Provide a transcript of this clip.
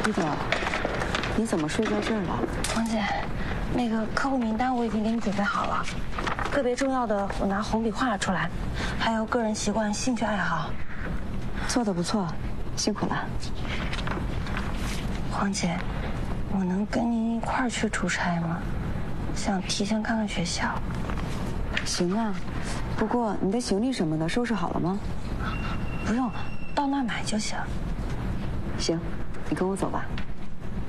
丽朵，你怎么睡在这儿了？ 王姐，那个客户名单我已经给你准备好了，个别重要的我拿红笔画了出来，还有个人习惯、兴趣爱好。 做得不错，辛苦了。 黄姐，我能跟您一块儿去出差吗？想提前看看学校。 行啊，不过你的行李什么的收拾好了吗？ 不用，到那儿买就行。 行，你跟我走吧。